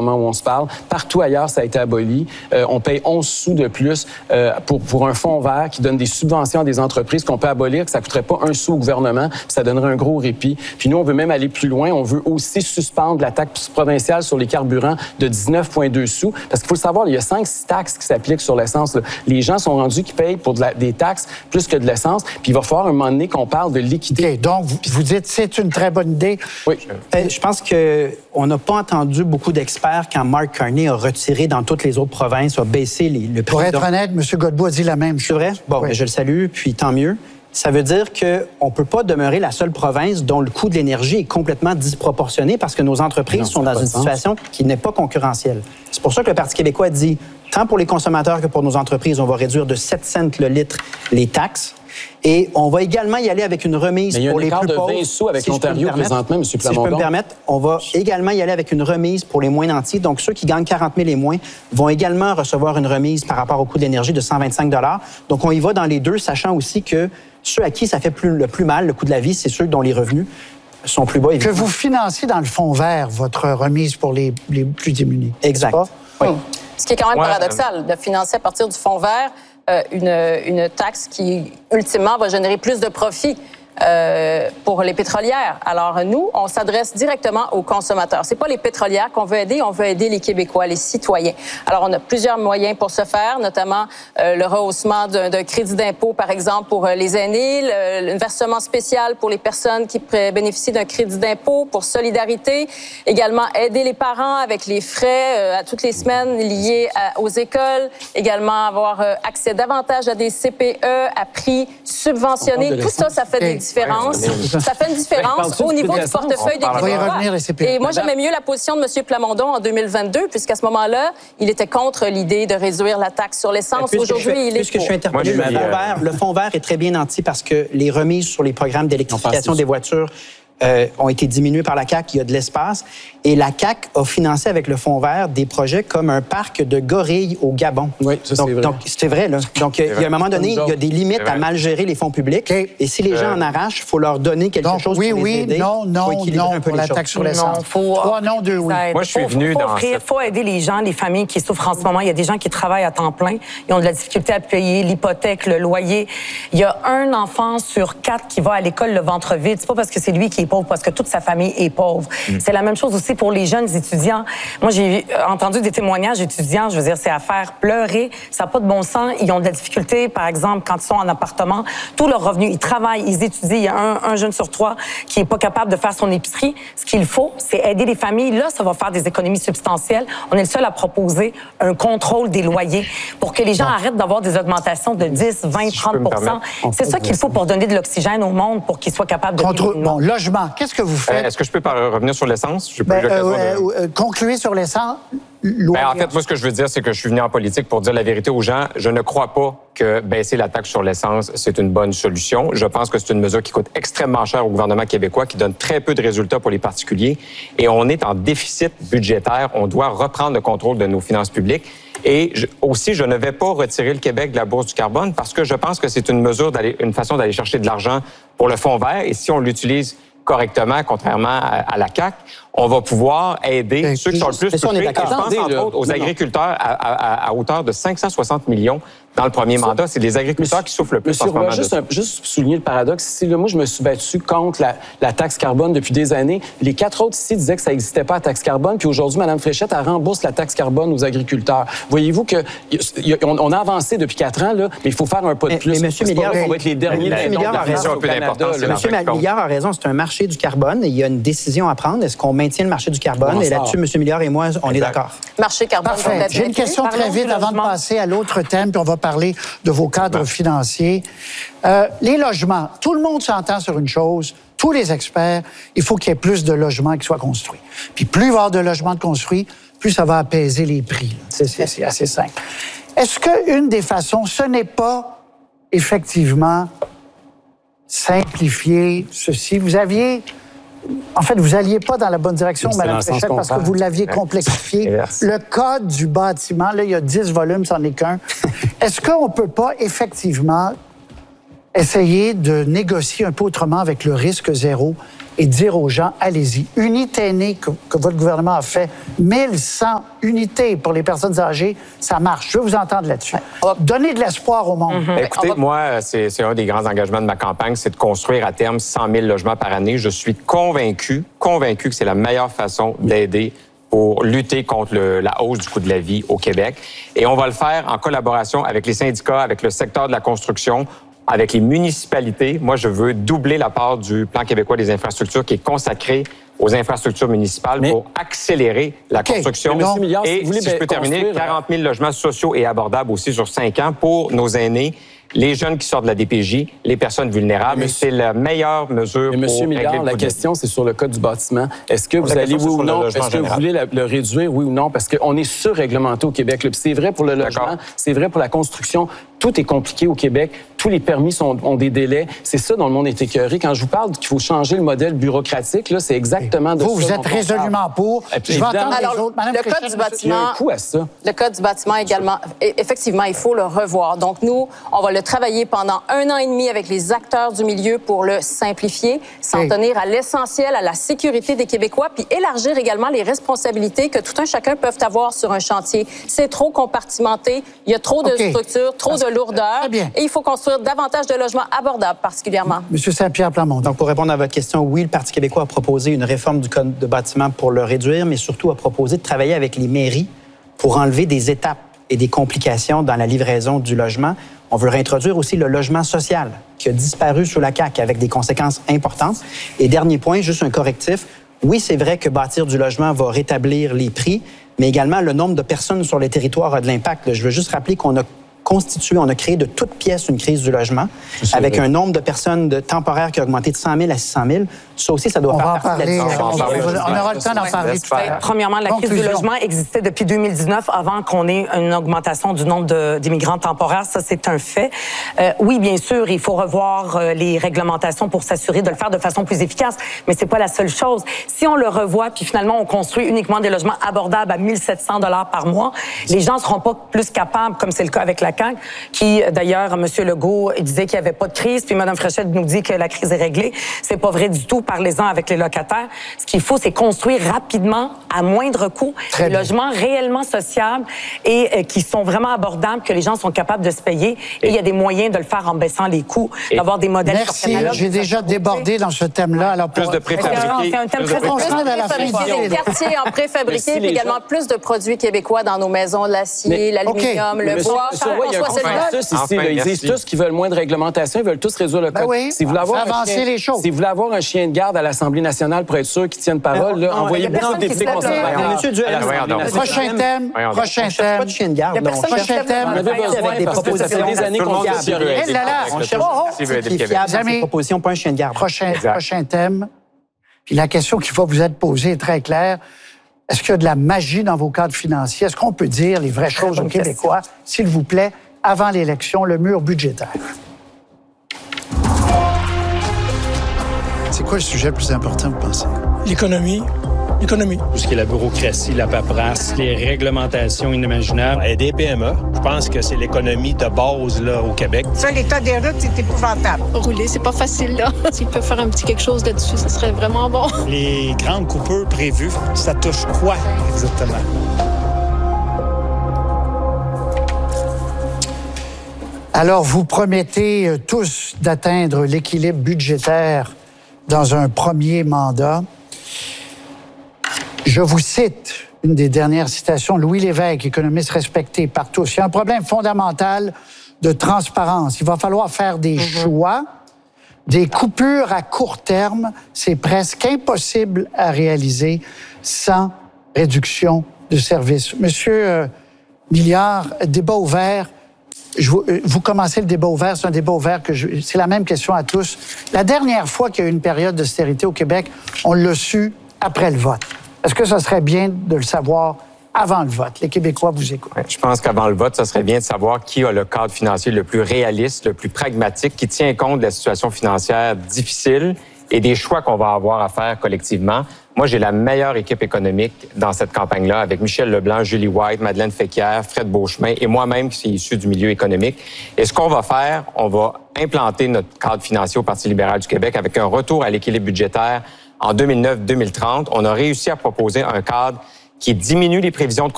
moment où on se parle. Partout ailleurs, ça a été aboli. On paye 11 sous de plus pour un fonds vert qui donne des subventions à des entreprises qu'on peut abolir, que ça ne coûterait pas un sou au gouvernement, puis ça donnerait un gros répit. Puis nous, on veut même aller plus loin. On veut aussi suspendre la taxe provinciale sur les carburants de 19,2 sous. Parce qu'il faut le savoir, il y a 5-6 taxes qui s'appliquent sur l'essence. Les gens sont rendus qui payent pour des taxes plus que de l'essence. Puis il va falloir un moment donné qu'on parle de liquider. Okay, donc, vous dites c'est une très bonne idée. Oui. Je pense qu'on n'a pas entendu beaucoup d'experts quand Mark Carney a retiré dans toutes les autres provinces, a baissé le prix. Pour être honnête, M. Godbout a dit la même chose. C'est vrai? Bon, oui. Je le salue, puis tant mieux. Ça veut dire qu'on ne peut pas demeurer la seule province dont le coût de l'énergie est complètement disproportionné parce que nos entreprises sont dans une situation qui n'est pas concurrentielle. C'est pour ça que le Parti québécois dit, tant pour les consommateurs que pour nos entreprises, on va réduire de 7 cents le litre les taxes. Et on va également y aller avec une remise pour les plus pauvres. Il y a un écart de 20 sous avec l'Ontario présentement, M. Plamondon. Si je peux me permettre, on va également y aller avec une remise pour les moins nantis. Donc, ceux qui gagnent 40 000 et moins vont également recevoir une remise par rapport au coût de l'énergie de 125 $. Donc, on y va dans les deux, sachant aussi que ceux à qui ça fait le plus mal, le coût de la vie, c'est ceux dont les revenus sont plus bas. Évidemment. Que vous financez dans le fonds vert, votre remise pour les plus démunis. Exact. Oui. Ce qui est quand même paradoxal, de financer à partir du fonds vert une taxe qui, ultimement, va générer plus de profits pour les pétrolières. Alors, nous, on s'adresse directement aux consommateurs. C'est pas les pétrolières qu'on veut aider les Québécois, les citoyens. Alors, on a plusieurs moyens pour ce faire, notamment le rehaussement d'un crédit d'impôt, par exemple, pour les aînés, le versement spécial pour les personnes qui bénéficient d'un crédit d'impôt, pour solidarité, également aider les parents avec les frais à toutes les semaines liés aux écoles, également avoir accès davantage à des CPE à prix subventionnés. Tout ça, ça fait des différences. Ça fait une différence au niveau du portefeuille des Québécois. Et moi, j'aimais mieux la position de M. Plamondon en 2022, puisqu'à ce moment-là, il était contre l'idée de réduire la taxe sur l'essence. Aujourd'hui, il est puisque je suis interpellé, le fonds vert est très bien nanti parce que les remises sur les programmes d'électrification des voitures ont été diminuées par la CAQ. Il y a de l'espace. Et la CAQ a financé avec le fonds vert des projets comme un parc de gorilles au Gabon. Oui, ça, c'est vrai. Donc, c'est vrai, là. Donc, il y a un moment donné, il y a des limites à mal gérer les fonds publics. Et si les gens en arrachent, il faut leur donner quelque chose pour les aider. Non, pour la taxe sur l'essence. 3 non, 2 oui. Moi, je suis venu dans ça. Il faut aider les gens, les familles qui souffrent en ce moment. Il y a des gens qui travaillent à temps plein. Ils ont de la difficulté à payer l'hypothèque, le loyer. Il y a un enfant sur 4 qui va à l'école le ventre vide. C'est pas parce que c'est lui qui est pauvre, parce que toute sa famille est pauvre. C'est la même chose aussi pour les jeunes étudiants. Moi, j'ai entendu des témoignages d'étudiants, je veux dire, c'est à faire pleurer. Ça n'a pas de bon sens. Ils ont de la difficulté, par exemple, quand ils sont en appartement. Tous leurs revenus, ils travaillent, ils étudient. Il y a un jeune sur 3 qui n'est pas capable de faire son épicerie. Ce qu'il faut, c'est aider les familles. Là, ça va faire des économies substantielles. On est le seul à proposer un contrôle des loyers pour que les gens arrêtent d'avoir des augmentations de 10, 20, 30%. C'est ça qu'il faut pour donner de l'oxygène au monde pour qu'ils soient capables de vivre. Bon, logement, qu'est-ce que vous faites? Est-ce que je peux revenir sur l'essence? Concluez sur l'essence. En fait, moi, ce que je veux dire, c'est que je suis venu en politique pour dire la vérité aux gens. Je ne crois pas que baisser la taxe sur l'essence, c'est une bonne solution. Je pense que c'est une mesure qui coûte extrêmement cher au gouvernement québécois, qui donne très peu de résultats pour les particuliers. Et on est en déficit budgétaire. On doit reprendre le contrôle de nos finances publiques. Et aussi, je ne vais pas retirer le Québec de la bourse du carbone parce que je pense que c'est une façon d'aller chercher de l'argent pour le fonds vert. Et si on l'utilise correctement, contrairement à la CAQ, on va pouvoir aider ceux qui sont le plus touchés. Je pense, entre autres, aux agriculteurs à hauteur de 560 millions dans le premier mandat. C'est les agriculteurs qui souffrent le plus en ce moment. Juste souligner le paradoxe. Si moi, je me suis battu contre la taxe carbone depuis des années, les 4 autres ici disaient que ça n'existait pas, la taxe carbone, puis aujourd'hui, Mme Fréchette, elle rembourse la taxe carbone aux agriculteurs. Voyez-vous qu'on a avancé depuis 4 ans, là, mais il faut faire un pas de plus. Mais M. Milliard, on va être les derniers M. Milliard a raison, c'est un marché du carbone et il y a une décision à prendre. Est-ce qu'on maintient le marché du carbone? Et là-dessus, M. Milliard et moi, on est d'accord. Marché carbone. Parfait. J'ai une question très vite avant de passer à l'autre thème, puis on va parler de vos cadres financiers. Les logements, tout le monde s'entend sur une chose, tous les experts, il faut qu'il y ait plus de logements qui soient construits. Puis plus il va y avoir de logements construits, plus ça va apaiser les prix. C'est assez simple. Est-ce qu'une des façons, ce n'est pas effectivement simplifier ceci? Vous alliez pas dans la bonne direction, Mme Fréchette, parce que vous l'aviez complexifié. Le code du bâtiment, là, il y a 10 volumes, c'en est qu'un. Est-ce qu'on ne peut pas effectivement essayer de négocier un peu autrement avec le risque zéro et dire aux gens, allez-y. Unité que votre gouvernement a fait, 1100 unités pour les personnes âgées, ça marche. Je veux vous entendre là-dessus. Donnez de l'espoir au monde. Écoutez, moi, c'est un des grands engagements de ma campagne, c'est de construire à terme 100 000 logements par année. Je suis convaincu que c'est la meilleure façon d'aider pour lutter contre la hausse du coût de la vie au Québec. Et on va le faire en collaboration avec les syndicats, avec le secteur de la construction, avec les municipalités. Moi, je veux doubler la part du Plan québécois des infrastructures qui est consacré aux infrastructures municipales pour accélérer la construction. Et si je peux terminer, 40 000 logements sociaux et abordables aussi sur 5 ans pour nos aînés, les jeunes qui sortent de la DPJ, les personnes vulnérables. C'est la meilleure mesure pour Monsieur Milliard, la question, c'est sur le code du bâtiment. Est-ce que vous allez, oui ou non, est-ce que vous voulez le réduire, oui ou non? Parce qu'on est surréglementé au Québec. C'est vrai pour le logement, c'est vrai pour la construction. Tout est compliqué au Québec. Tous les permis ont des délais. C'est ça dont le monde est écœuré. Quand je vous parle qu'il faut changer le modèle bureaucratique, là, c'est exactement de ça. Vous êtes résolument pour. Je vais entendre les autres. Madame le code du bâtiment, il y a un coût à ça. Le code du bâtiment également, effectivement, il faut le revoir. Donc, nous, on va le travailler pendant 1 an et demi avec les acteurs du milieu pour le simplifier, s'en tenir à l'essentiel, à la sécurité des Québécois, puis élargir également les responsabilités que tout un chacun peuvent avoir sur un chantier. C'est trop compartimenté, il y a trop de structures, trop de lourdeur, et il faut construire davantage de logements abordables particulièrement. Monsieur Saint-Pierre Plamondon. Donc, pour répondre à votre question, oui, le Parti québécois a proposé une réforme du code de bâtiment pour le réduire, mais surtout a proposé de travailler avec les mairies pour enlever des étapes et des complications dans la livraison du logement. On veut réintroduire aussi le logement social qui a disparu sous la CAQ avec des conséquences importantes. Et dernier point, juste un correctif. Oui, c'est vrai que bâtir du logement va rétablir les prix, mais également le nombre de personnes sur les territoires a de l'impact. Je veux juste rappeler qu'on a on a créé de toutes pièces une crise du logement avec un nombre de personnes temporaires qui a augmenté de 100 000 à 600 000. Ça aussi, ça doit faire partie de la discussion. On aura le temps d'en parler tout à l'heure. Premièrement, la crise du logement existait depuis 2019 avant qu'on ait une augmentation du nombre d'immigrants temporaires. Ça, c'est un fait. Oui, bien sûr, il faut revoir les réglementations pour s'assurer de le faire de façon plus efficace, mais c'est pas la seule chose. Si on le revoit, puis finalement, on construit uniquement des logements abordables à 1 700 $ par mois, les gens seront pas plus capables, comme c'est le cas avec la CAQ, qui, d'ailleurs, M. Legault disait qu'il n'y avait pas de crise, puis Mme Fréchette nous dit que la crise est réglée. C'est pas vrai du tout. Parlez-en avec les locataires. Ce qu'il faut, c'est construire rapidement, à moindre coût, des logements réellement sociables et qui sont vraiment abordables, que les gens sont capables de se payer. Et il y a des moyens de le faire en baissant les coûts, d'avoir des modèles. Merci. J'ai déjà débordé dans ce thème-là. Alors, plus de préfabriqués. C'est un thème très constant de la fin. Des quartiers en préfabriqué, puis également plus de produits québécois dans nos maisons, l'acier, l'aluminium, le bois. Il y a un consensus ici. Ils disent tous qu'ils veulent moins de réglementation, ils veulent tous réduire le code. Si vous voulez avoir un chien de garde à l'Assemblée nationale pour être sûr qu'ils tiennent parole, envoyez beaucoup de députés conservateurs. Monsieur Duhaime, prochain thème. Pas de chien de garde. Prochain thème. On avait besoin parce que ça fait des années qu'on vient sur On cherche des propositions, pas un chien de garde. Prochain thème. Puis la question qui va vous être posée est très claire. Est-ce qu'il y a de la magie dans vos cadres financiers? Est-ce qu'on peut dire les vraies choses aux Québécois? S'il vous plaît, avant l'élection, le mur budgétaire. C'est quoi le sujet le plus important, vous pensez? L'économie. L'économie. Tout ce qui est la bureaucratie, la paperasse, les réglementations inimaginables. Aider les PME, je pense que c'est l'économie de base là, au Québec. Ça, l'état des routes, c'est épouvantable. Rouler, c'est pas facile, là. S'ils peuvent faire un petit quelque chose là-dessus, ça serait vraiment bon. Les grandes coupures prévues, ça touche quoi exactement? Alors, vous promettez tous d'atteindre l'équilibre budgétaire dans un premier mandat. Je vous cite une des dernières citations, Louis Lévesque, économiste respecté par tous. Il y a un problème fondamental de transparence. Il va falloir faire des choix, des coupures à court terme. C'est presque impossible à réaliser sans réduction de services. Monsieur Milliard, débat ouvert. Vous commencez le débat ouvert, c'est un débat ouvert c'est la même question à tous. La dernière fois qu'il y a eu une période d'austérité au Québec, on l'a su après le vote. Est-ce que ça serait bien de le savoir avant le vote? Les Québécois vous écoutent. Je pense qu'avant le vote, ça serait bien de savoir qui a le cadre financier le plus réaliste, le plus pragmatique, qui tient compte de la situation financière difficile et des choix qu'on va avoir à faire collectivement. Moi, j'ai la meilleure équipe économique dans cette campagne-là, avec Michel Leblanc, Julie White, Madeleine Féquière, Fred Beauchemin et moi-même qui suis issu du milieu économique. Et ce qu'on va faire, on va implanté notre cadre financier au Parti libéral du Québec avec un retour à l'équilibre budgétaire en 2009-2030. On a réussi à proposer un cadre qui diminue les prévisions de